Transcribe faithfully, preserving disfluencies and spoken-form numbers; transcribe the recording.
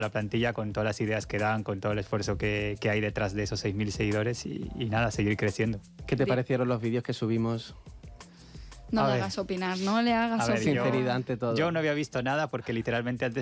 la plantilla, con todas las ideas que dan, con todo el esfuerzo que, que hay detrás de esos seis mil seguidores y, y nada, seguir creciendo. ¿Qué te parecieron los vídeos que subimos? No A le ver. hagas opinar, no le hagas A ver, opinar. Sinceridad ante todo. Yo no había visto nada porque literalmente antes